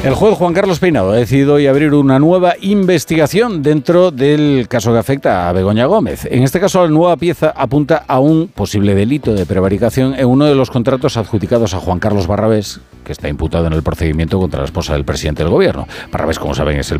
El juez Juan Carlos Peinado ha decidido hoy abrir una nueva investigación dentro del caso que afecta a Begoña Gómez. En este caso, la nueva pieza apunta a un posible delito de prevaricación en uno de los contratos adjudicados a Juan Carlos Barrabés, que está imputado en el procedimiento contra la esposa del presidente del gobierno. Barrabés, como saben, es el